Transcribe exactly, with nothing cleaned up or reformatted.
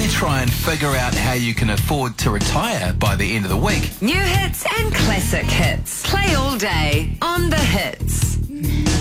we try and figure out how you can afford to retire by the end of the week. New hits and classic hits. Play all day on The Hit.